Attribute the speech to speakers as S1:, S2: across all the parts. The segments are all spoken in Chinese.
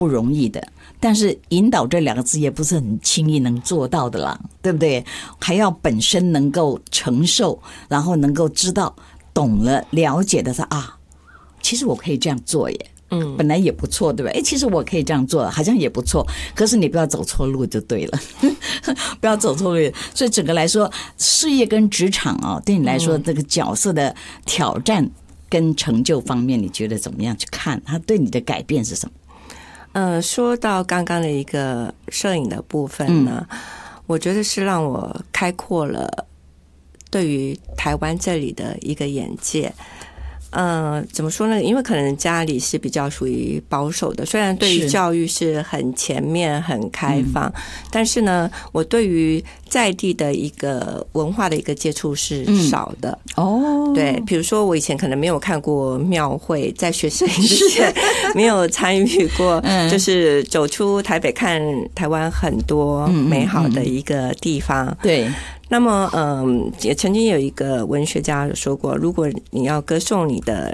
S1: 不容易的，但是引导这两个字也不是很轻易能做到的啦，对不对？还要本身能够承受，然后能够知道、懂了、了解的是啊，其实我可以这样做耶。本来也不错，对吧？其实我可以这样做，好像也不错。可是你不要走错路就对了，不要走错路。所以整个来说，事业跟职场啊，对你来说这个角色的挑战跟成就方面，你觉得怎么样去看？它对你的改变是什么？
S2: 说到刚刚的一个摄影的部分呢，我觉得是让我开阔了对于台湾这里的一个眼界。怎么说呢？因为可能家里是比较属于保守的，虽然对于教育是很前面、很开放，但是呢，我对于在地的一个文化的一个接触是少的。对，比如说我以前可能没有看过庙会，在学摄影之前没有参与过，就是走出台北看台湾很多美好的一个地方。
S1: 对。
S2: 那么，也曾经有一个文学家说过，如果你要歌颂你的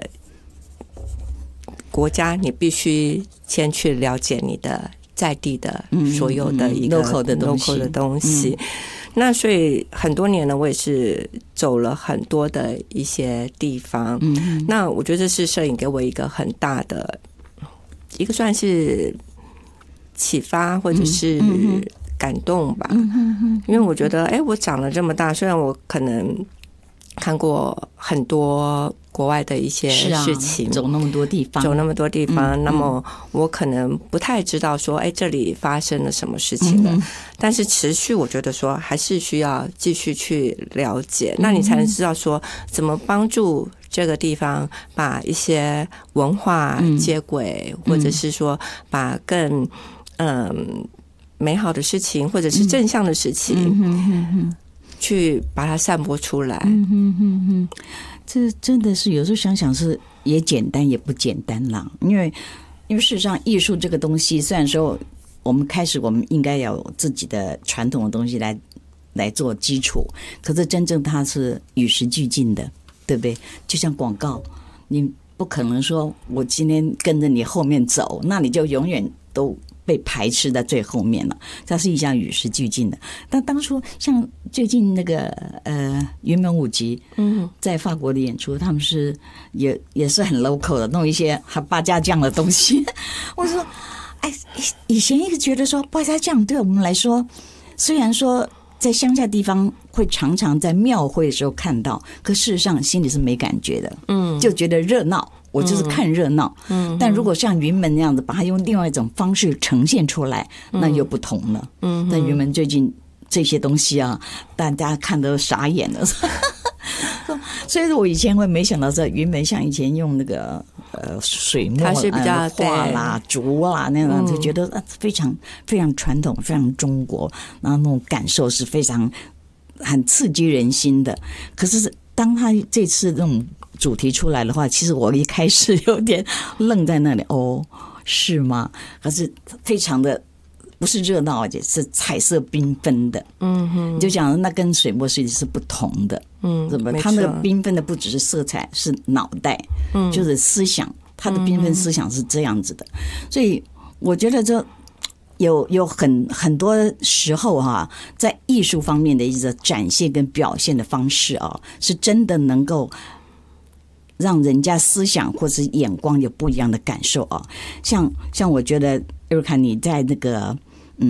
S2: 国家，你必须先去了解你的在地的所有的一个
S1: local 的东西。
S2: 那所以很多年呢，我也是走了很多的一些地方。那我觉得这是摄影给我一个很大的一个算是启发，或者是感动吧。因为我觉得我长了这么大，虽然我可能看过很多国外的一些事情，
S1: 走那么多地方，
S2: 那么我可能不太知道说这里发生了什么事情了，但是持续我觉得说还是需要继续去了解，那你才能知道说怎么帮助这个地方把一些文化接轨，或者是说把更美好的事情或者是正向的事情去把它散播出来。
S1: 这真的是有时候想想是也简单也不简单啦，因为事实上艺术这个东西，虽然说我们应该有自己的传统的东西来做基础，可是真正它是与时俱进的，对不对？就像广告，你不可能说我今天跟着你后面走，那你就永远都被排斥在最后面了，它是一项与时俱进的。但当初像最近那个云门舞集，在法国的演出，他们是也是很 local 的，弄一些八家将的东西。我说，以前一直觉得说八家将对我们来说，虽然说在乡下地方会常常在庙会的时候看到，可事实上心里是没感觉的，就觉得热闹。我就是看热闹，但如果像云门那样子，把它用另外一种方式呈现出来，那又不同了。但云门最近这些东西啊，大家看得傻眼了。所以我以前会没想到这云门像以前用那个水墨，
S2: 它是比较
S1: 画啦、竹啦那样，就觉得非常非常传统、非常中国，然后那种感受是非常很刺激人心的。可是当他这次这种主题出来的话，其实我一开始有点愣在那里，是吗？可是非常的不是热闹，而且是彩色缤纷的。你就讲那跟水墨实际是不同的。怎么？它那个缤纷的不只是色彩，是脑袋，就是思想。它的缤纷思想是这样子的，所以我觉得这有很多时候在艺术方面的一个展现跟表现的方式是真的能够让人家思想或是眼光有不一样的感受像我觉得Erica你在那个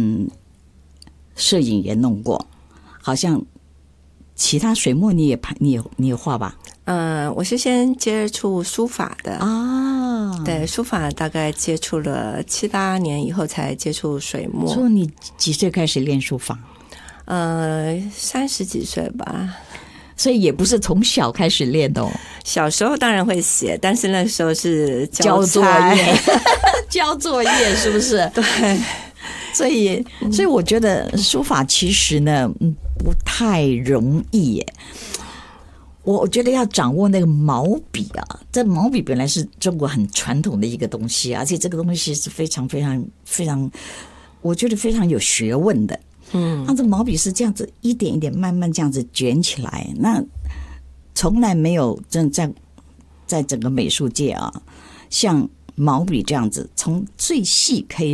S1: 摄影也弄过，好像其他水墨你也画吧？
S2: 我是先接触书法的对，书法大概接触了7、8年以后才接触水墨。
S1: 说你几岁开始练书法
S2: ？30几岁吧。
S1: 所以也不是从小开始练的
S2: 小时候当然会写，但是那时候是
S1: 交作业交作业是不是？
S2: 对，
S1: 所以我觉得书法其实呢不太容易耶。我觉得要掌握那个毛笔这毛笔本来是中国很传统的一个东西，而且这个东西是非常非常非常，我觉得非常有学问的。那这毛笔是这样子一点一点慢慢这样子卷起来，那从来没有在整个美术界像毛笔这样子从最细可以